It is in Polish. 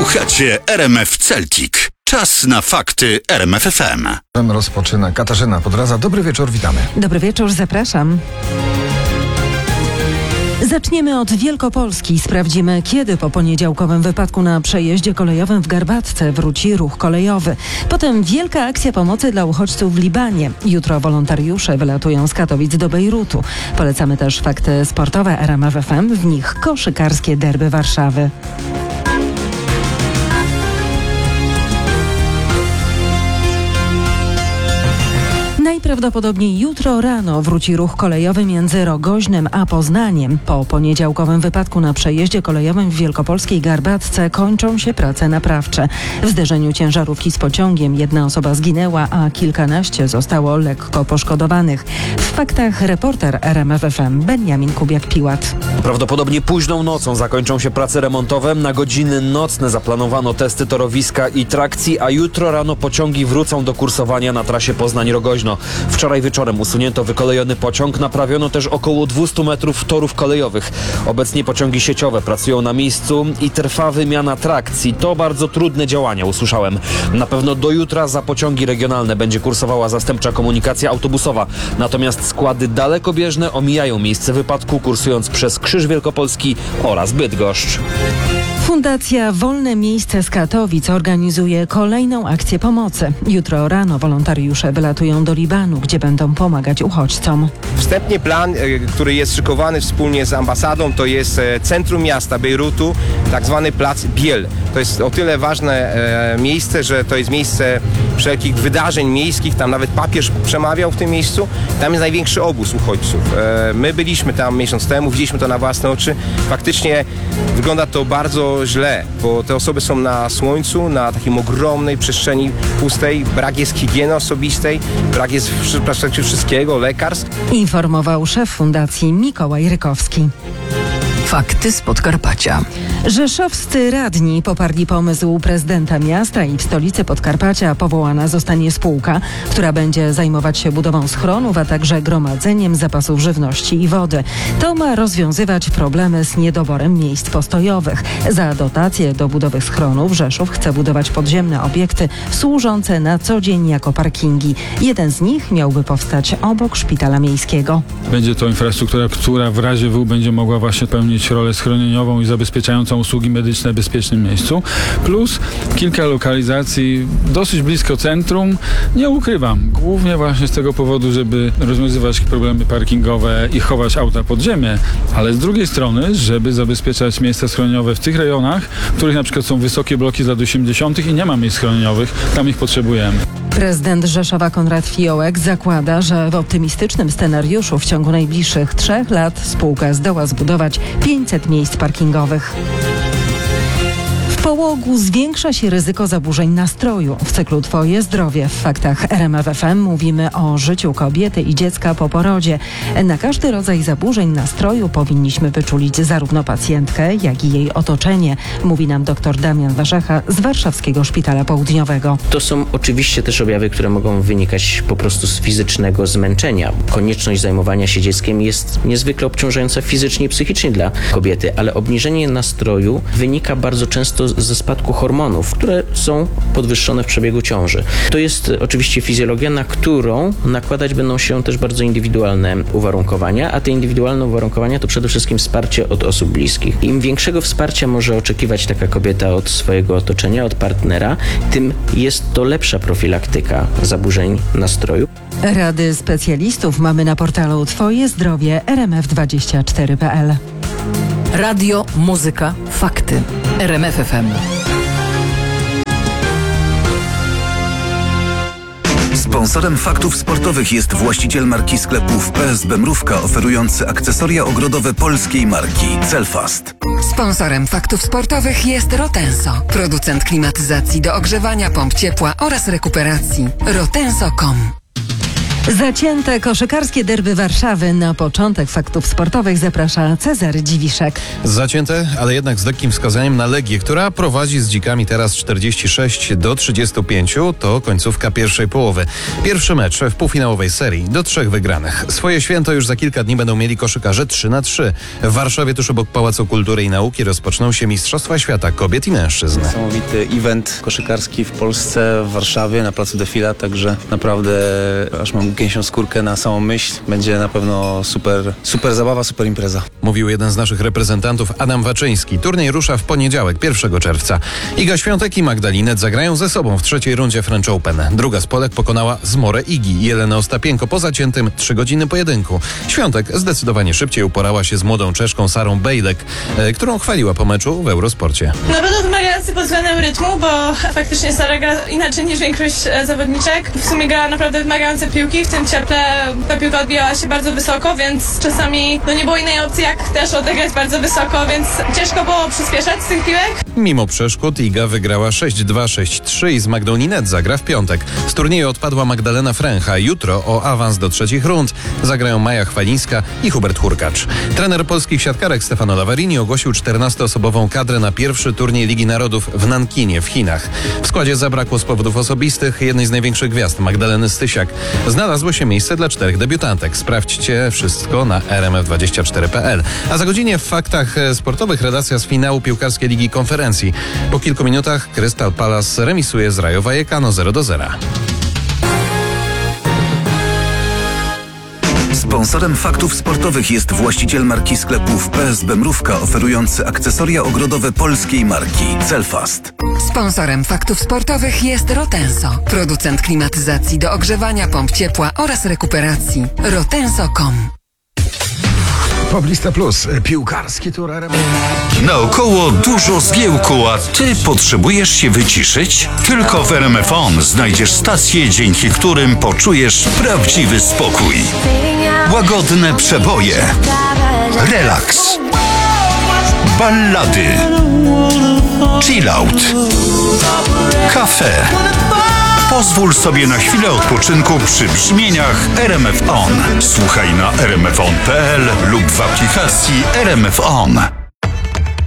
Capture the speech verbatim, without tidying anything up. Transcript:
Słuchacie R M F Celtic. Czas na fakty R M F F M. Rozpoczyna Katarzyna Podradza. Dobry wieczór, witamy. Dobry wieczór, zapraszam. Zaczniemy od Wielkopolski. Sprawdzimy, kiedy po poniedziałkowym wypadku na przejeździe kolejowym w Garbatce wróci ruch kolejowy. Potem wielka akcja pomocy dla uchodźców w Libanie. Jutro wolontariusze wylatują z Katowic do Bejrutu. Polecamy też fakty sportowe R M F F M, w nich koszykarskie derby Warszawy. Najprawdopodobniej jutro rano wróci ruch kolejowy między Rogoźnem a Poznaniem. Po poniedziałkowym wypadku na przejeździe kolejowym w wielkopolskiej Garbatce kończą się prace naprawcze. W zderzeniu ciężarówki z pociągiem jedna osoba zginęła, a kilkanaście zostało lekko poszkodowanych. W faktach reporter R M F F M Benjamin Kubiak-Piłat. Prawdopodobnie późną nocą zakończą się prace remontowe. Na godziny nocne zaplanowano testy torowiska i trakcji, a jutro rano pociągi wrócą do kursowania na trasie Poznań-Rogoźno. Wczoraj wieczorem usunięto wykolejony pociąg, naprawiono też około dwieście metrów torów kolejowych. Obecnie pociągi sieciowe pracują na miejscu i trwa wymiana trakcji. To bardzo trudne działania, usłyszałem. Na pewno do jutra za pociągi regionalne będzie kursowała zastępcza komunikacja autobusowa. Natomiast składy dalekobieżne omijają miejsce wypadku, kursując przez Krzyż Wielkopolski oraz Bydgoszcz. Fundacja Wolne Miejsce z Katowic organizuje kolejną akcję pomocy. Jutro rano wolontariusze wylatują do Libanu, gdzie będą pomagać uchodźcom. Wstępnie plan, który jest szykowany wspólnie z ambasadą, to jest centrum miasta Bejrutu, tak zwany plac Biel. To jest o tyle ważne e, miejsce, że to jest miejsce wszelkich wydarzeń miejskich. Tam nawet papież przemawiał w tym miejscu. Tam jest największy obóz uchodźców. E, my byliśmy tam miesiąc temu, widzieliśmy to na własne oczy. Faktycznie wygląda to bardzo źle, bo te osoby są na słońcu, na takim ogromnej przestrzeni pustej. Brak jest higieny osobistej, brak jest w praktyce wszystkiego, lekarstw. Informował szef fundacji Mikołaj Rykowski. Fakty z Podkarpacia. Rzeszowscy radni poparli pomysł prezydenta miasta i w stolicy Podkarpacia powołana zostanie spółka, która będzie zajmować się budową schronów, a także gromadzeniem zapasów żywności i wody. To ma rozwiązywać problemy z niedoborem miejsc postojowych. Za dotacje do budowy schronów Rzeszów chce budować podziemne obiekty służące na co dzień jako parkingi. Jeden z nich miałby powstać obok szpitala miejskiego. Będzie to infrastruktura, która w razie W będzie mogła właśnie pełnić rolę schronieniową i zabezpieczającą usługi medyczne w bezpiecznym miejscu, plus kilka lokalizacji dosyć blisko centrum. Nie ukrywam, głównie właśnie z tego powodu, żeby rozwiązywać problemy parkingowe i chować auta pod ziemię, ale z drugiej strony, żeby zabezpieczać miejsca schroniowe w tych rejonach, w których na przykład są wysokie bloki z lat osiemdziesiątych i nie ma miejsc schroniowych, tam ich potrzebujemy. Prezydent Rzeszowa Konrad Fiołek zakłada, że w optymistycznym scenariuszu w ciągu najbliższych trzech lat spółka zdoła zbudować pięćset miejsc parkingowych. W Połogu zwiększa się ryzyko zaburzeń nastroju. W cyklu Twoje zdrowie w faktach R M F F M mówimy o życiu kobiety i dziecka po porodzie. Na każdy rodzaj zaburzeń nastroju powinniśmy wyczulić zarówno pacjentkę, jak i jej otoczenie, mówi nam dr Damian Warzecha z Warszawskiego Szpitala Południowego. To są oczywiście też objawy, które mogą wynikać po prostu z fizycznego zmęczenia. Konieczność zajmowania się dzieckiem jest niezwykle obciążająca fizycznie i psychicznie dla kobiety, ale obniżenie nastroju wynika bardzo często ze spadku hormonów, które są podwyższone w przebiegu ciąży. To jest oczywiście fizjologia, na którą nakładać będą się też bardzo indywidualne uwarunkowania, a te indywidualne uwarunkowania to przede wszystkim wsparcie od osób bliskich. Im większego wsparcia może oczekiwać taka kobieta od swojego otoczenia, od partnera, tym jest to lepsza profilaktyka zaburzeń nastroju. Rady specjalistów mamy na portalu Twoje zdrowie R M F dwadzieścia cztery kropka p l. Radio, muzyka, fakty. R M F F M. Sponsorem faktów sportowych jest właściciel marki sklepów P S B Mrówka, oferujący akcesoria ogrodowe polskiej marki Celfast. Sponsorem faktów sportowych jest Rotenso, producent klimatyzacji do ogrzewania, pomp ciepła oraz rekuperacji. rotenso kropka com. Zacięte koszykarskie derby Warszawy. Na początek faktów sportowych zaprasza Cezary Dziwiszek. Zacięte, ale jednak z lekkim wskazaniem na Legię, która prowadzi z Dzikami teraz czterdzieści sześć do trzydziestu pięciu. To końcówka pierwszej połowy. Pierwszy mecz w półfinałowej serii do trzech wygranych. Swoje święto już za kilka dni będą mieli koszykarze trzy na trzy. W Warszawie tuż obok Pałacu Kultury i Nauki rozpoczną się Mistrzostwa Świata Kobiet i Mężczyzn. Niesamowity event koszykarski w Polsce, w Warszawie, na placu Defila, także naprawdę aż mam gęsią skórkę na samą myśl. Będzie na pewno super, super zabawa, super impreza. Mówił jeden z naszych reprezentantów, Adam Waczyński. Turniej rusza w poniedziałek, pierwszego czerwca. Iga Świątek i Magdalinet zagrają ze sobą w trzeciej rundzie French Open. Druga z Polek pokonała Zmorę Igi, Jelenę Ostapienko po zaciętym trzy godziny pojedynku. Świątek zdecydowanie szybciej uporała się z młodą Czeszką Sarą Bejlek, e, którą chwaliła po meczu w Eurosporcie. Na pewno wymagający pod względem rytmu, bo faktycznie Sara gra inaczej niż większość e, zawodniczek. W sumie grała naprawdę wymagające piłki, w tym cieple ta piłka odbijała się bardzo wysoko, więc czasami no nie było innej opcji jak też odegrać bardzo wysoko, więc ciężko było przyspieszać z tych piłek. Mimo przeszkód Iga wygrała sześć dwa, sześć trzy i z Magdą Linet zagra w piątek. Z turnieju odpadła Magdalena Fręcha. Jutro o awans do trzecich rund zagrają Maja Chwalińska i Hubert Hurkacz. Trener polskich siatkarek Stefano Lavarini ogłosił czternastoosobową kadrę na pierwszy turniej Ligi Narodów w Nankinie w Chinach. W składzie zabrakło z powodów osobistych jednej z największych gwiazd, Magdaleny Stysiak. Znalazło się miejsce dla czterech debiutantek. Sprawdźcie wszystko na r m f dwadzieścia cztery kropka p l. A za godzinę w faktach sportowych relacja z finału piłkarskiej Ligi Konferencji. Po kilku minutach Crystal Palace remisuje z Rayo Vallecano zero do zera. Sponsorem faktów sportowych jest właściciel marki sklepów P S B Mrówka, oferujący akcesoria ogrodowe polskiej marki Celfast. Sponsorem faktów sportowych jest Rotenso, producent klimatyzacji do ogrzewania pomp ciepła oraz rekuperacji. rotenso kropka com. Poblista Plus, piłkarski tur R M F. Naokoło dużo zgiełku, a ty potrzebujesz się wyciszyć? Tylko w R M F On znajdziesz stacje, dzięki którym poczujesz prawdziwy spokój. Łagodne przeboje, relaks, ballady, chillout, kafe. Pozwól sobie na chwilę odpoczynku przy brzmieniach R M F On. Słuchaj na r m f on kropka p l lub w aplikacji R M F On.